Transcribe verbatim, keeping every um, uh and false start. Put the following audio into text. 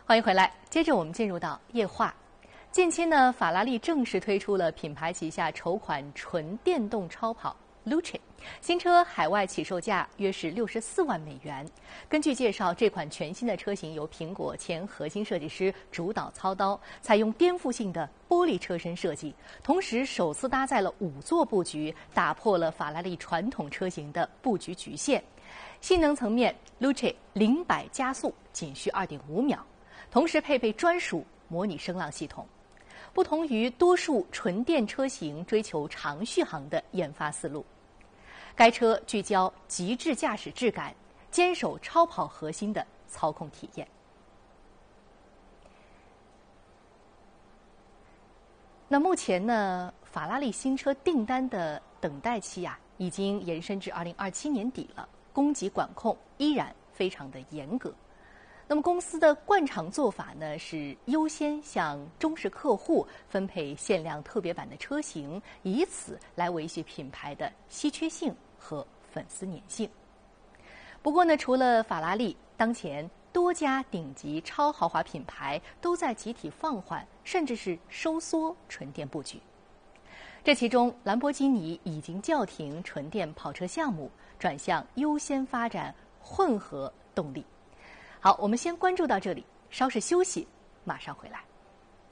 欢迎回来。接着我们进入到液化。近期呢，法拉利正式推出了品牌旗下首款纯电动超跑 Luce， 新车海外起售价约是六十四万美元。根据介绍，这款全新的车型由苹果前核心设计师主导操刀，采用颠覆性的玻璃车身设计，同时首次搭载了五座布局，打破了法拉利传统车型的布局局限。性能层面 ，Luce 零百加速仅需 二点五秒，同时配备专属模拟声浪系统。不同于多数纯电车型追求长续航的研发思路，该车聚焦极致驾驶质感，坚守超跑核心的操控体验。那目前呢，法拉利新车订单的等待期啊，已经延伸至二零二七年底了，供给管控依然非常的严格。那么公司的惯常做法呢，是优先向忠实客户分配限量特别版的车型，以此来维系品牌的稀缺性和粉丝粘性。不过呢，除了法拉利，当前多家顶级超豪华品牌都在集体放缓，甚至是收缩纯电布局。这其中，兰博基尼已经叫停纯电跑车项目，转向优先发展混合动力。好，我们先关注到这里，稍事休息，马上回来。